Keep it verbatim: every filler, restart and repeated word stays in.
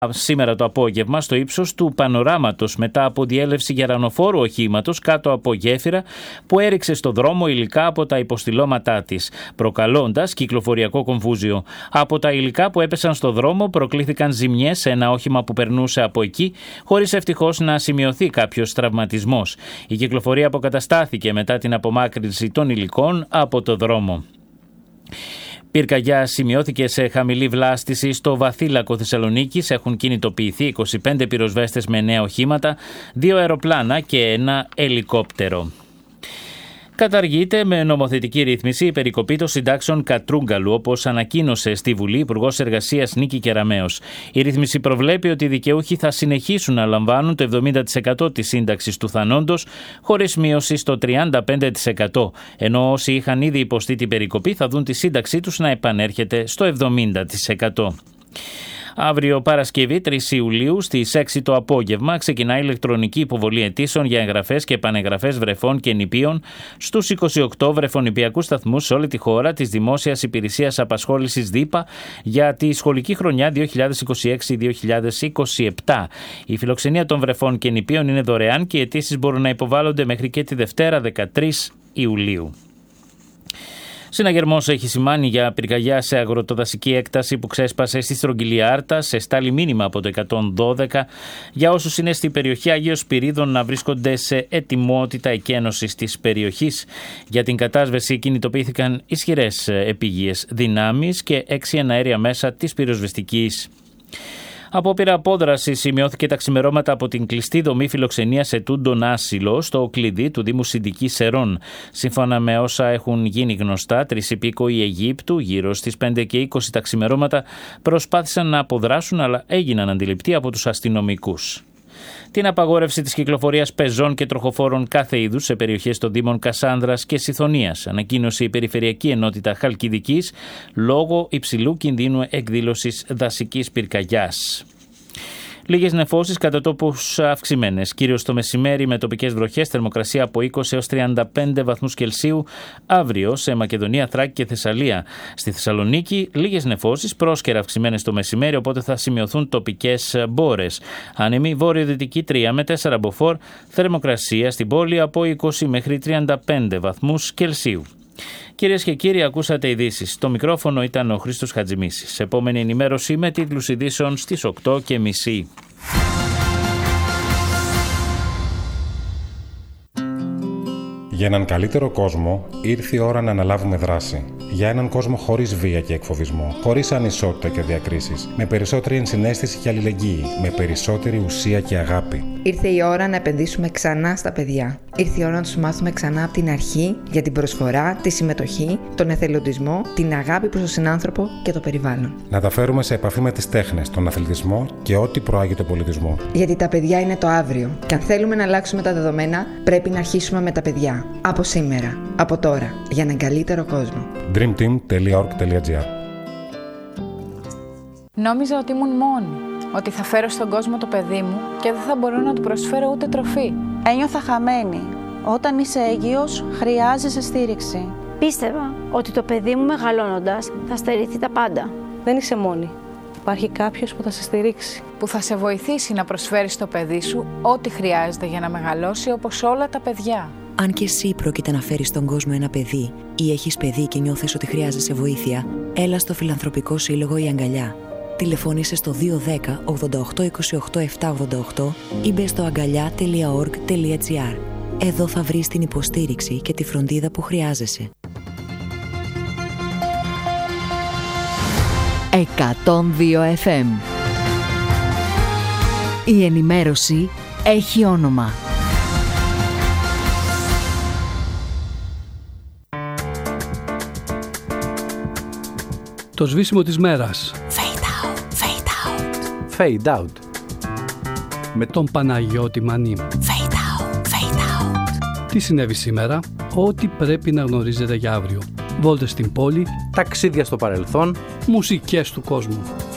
σήμερα το απόγευμα στο ύψος του πανοράματος μετά από διέλευση γερανοφόρου οχήματος κάτω από γέφυρα που έριξε στο δρόμο υλικά από τα υποστηλώματά της, προκαλώντας κυκλοφοριακό κομβούζιο. Από τα υλικά που έπεσαν στο δρόμο προκλήθηκαν ζημιές σε ένα όχημα που περνούσε από εκεί, χωρίς ευτυχώς να σημειωθεί κάποιος τραυματισμός. Η κυκλοφορία αποκαταστάθηκε μετά την απομάκρυνση των υλικών από το δρόμο. Πυρκαγιά σημειώθηκε σε χαμηλή βλάστηση στο Βαθύλακο Θεσσαλονίκης. Έχουν κινητοποιηθεί είκοσι πέντε πυροσβέστες με εννέα οχήματα, δύο αεροπλάνα και ένα ελικόπτερο. Καταργείται με νομοθετική ρύθμιση η περικοπή των συντάξεων κατρούγκαλου, όπως ανακοίνωσε στη Βουλή Υπουργός Εργασίας Νίκη Κεραμέως. Η ρύθμιση προβλέπει ότι οι δικαιούχοι θα συνεχίσουν να λαμβάνουν το εβδομήντα τοις εκατό της σύνταξης του θανόντος, χωρίς μείωση στο τριάντα πέντε τοις εκατό, ενώ όσοι είχαν ήδη υποστεί την περικοπή θα δουν τη σύνταξή τους να επανέρχεται στο εβδομήντα τοις εκατό. Αύριο Παρασκευή τρεις Ιουλίου στις έξι το απόγευμα ξεκινά η ηλεκτρονική υποβολή αιτήσεων για εγγραφές και επανεγγραφές βρεφών και νηπίων στους είκοσι οκτώ βρεφονηπιακούς σταθμούς σε όλη τη χώρα της Δημόσιας Υπηρεσίας Απασχόλησης ΔΥΠΑ για τη σχολική χρονιά δύο χιλιάδες είκοσι έξι δύο χιλιάδες είκοσι επτά. Η φιλοξενία των βρεφών και νηπίων είναι δωρεάν και οι αιτήσεις μπορούν να υποβάλλονται μέχρι και τη Δευτέρα δεκατρείς Ιουλίου. Συναγερμός έχει σημάνει για πυρκαγιά σε αγροτοδασική έκταση που ξέσπασε στη Στρογγυλή Άρτα. Σε στάλει μήνυμα από το εκατόν δώδεκα για όσους είναι στην περιοχή Αγίων Σπυρίδων να βρίσκονται σε ετοιμότητα εκένωσης της περιοχής. Για την κατάσβεση κινητοποιήθηκαν ισχυρές επίγειες δυνάμεις και έξι εναέρια μέσα της πυροσβεστικής. Απόπειρα απόδραση σημειώθηκε τα ξημερώματα από την κλειστή δομή φιλοξενίας σε τούντον άσυλο στο κλειδί του Δήμου Συντική Σερών. Σύμφωνα με όσα έχουν γίνει γνωστά, τρεις υπήκοοι Αιγύπτου γύρω στις πέντε και είκοσι τα ξημερώματα προσπάθησαν να αποδράσουν, αλλά έγιναν αντιληπτοί από τους αστυνομικούς. Την απαγόρευση της κυκλοφορίας πεζών και τροχοφόρων κάθε είδους σε περιοχές των Δήμων Κασάνδρας και Σιθωνίας ανακοίνωσε η Περιφερειακή Ενότητα Χαλκιδικής λόγω υψηλού κινδύνου εκδήλωσης δασικής πυρκαγιάς. Λίγες νεφώσεις κατά τόπους αυξημένες, κυρίως το μεσημέρι με τοπικές βροχές, θερμοκρασία από είκοσι έως τριάντα πέντε βαθμούς Κελσίου. Αύριο σε Μακεδονία, Θράκη και Θεσσαλία. Στη Θεσσαλονίκη λίγες νεφώσεις, πρόσκαιρα αυξημένες το μεσημέρι, οπότε θα σημειωθούν τοπικές μπόρες. Άνεμη βορειοδυτική τρία με τέσσερα μποφόρ, θερμοκρασία στην πόλη από είκοσι μέχρι τριάντα πέντε βαθμούς Κελσίου. Κυρίες και κύριοι, ακούσατε ειδήσεις. Το μικρόφωνο ήταν ο Χρήστος Χατζημίσης. Επόμενη ενημέρωση με τίτλους ειδήσεων στις οκτώ και μισή. Για έναν καλύτερο κόσμο ήρθε η ώρα να αναλάβουμε δράση. Για έναν κόσμο χωρίς βία και εκφοβισμό, χωρίς ανισότητα και διακρίσεις, με περισσότερη ενσυναίσθηση και αλληλεγγύη, με περισσότερη ουσία και αγάπη. Ήρθε η ώρα να επενδύσουμε ξανά στα παιδιά. Ήρθε η ώρα να τους μάθουμε ξανά από την αρχή για την προσφορά, τη συμμετοχή, τον εθελοντισμό, την αγάπη προς τον συνάνθρωπο και το περιβάλλον. Να τα φέρουμε σε επαφή με τις τέχνες, τον αθλητισμό και ό,τι προάγει τον πολιτισμό. Γιατί τα παιδιά είναι το αύριο. Και αν θέλουμε να αλλάξουμε τα δεδομένα, πρέπει να αρχίσουμε με τα παιδιά. Από σήμερα, από τώρα, για έναν καλύτερο κόσμο. dream team τελεία org τελεία gr. Νόμιζα ότι ήμουν μόνη, ότι θα φέρω στον κόσμο το παιδί μου και δεν θα μπορώ να του προσφέρω ούτε τροφή. Ένιωθα χαμένη. Όταν είσαι έγκυος, χρειάζεσαι στήριξη. Πίστευα ότι το παιδί μου μεγαλώνοντας θα στερηθεί τα πάντα. Δεν είσαι μόνη. Υπάρχει κάποιος που θα σε στηρίξει. Που θα σε βοηθήσει να προσφέρεις στο παιδί σου ό,τι χρειάζεται για να μεγαλώσει όπως όλα τα παιδιά. Αν και εσύ πρόκειται να φέρεις στον κόσμο ένα παιδί ή έχεις παιδί και νιώθεις ότι χρειάζεσαι βοήθεια, έλα στο Φιλανθρωπικό Σύλλογο Η Αγκαλιά. Τηλεφώνησε στο δύο ένα μηδέν ογδόντα οκτώ είκοσι οκτώ επτακόσια ογδόντα οκτώ ή μπε στο αγκαλιά τελεία org τελεία gr. Εδώ θα βρεις την υποστήριξη και τη φροντίδα που χρειάζεσαι. εκατόν δύο εφ εμ. Η ενημέρωση έχει όνομα. Το σβήσιμο της μέρας. Fade out, fade out. Fade out. Με τον Παναγιώτη Μανί. Fade out, fade out. Τι συνέβη σήμερα, ό,τι πρέπει να γνωρίζετε για αύριο. Βόλτες στην πόλη, ταξίδια στο παρελθόν, μουσικές του κόσμου.